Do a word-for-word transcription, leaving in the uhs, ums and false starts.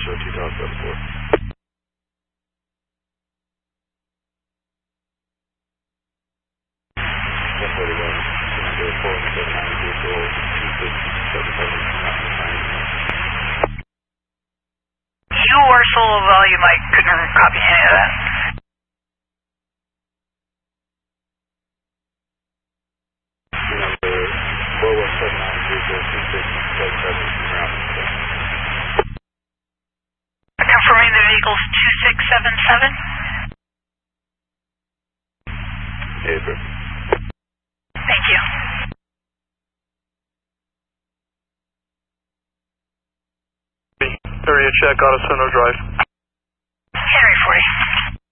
show two thousand seventy-four. ten thirty-one, number four seven nine vehicle two six seven seven. You are solo volume, I couldn't copy any of that. Number four one seven nine vehicle two six seven seven. Confirming the vehicle's two six seven seven. April. Thank you. Area check, Autosono Drive.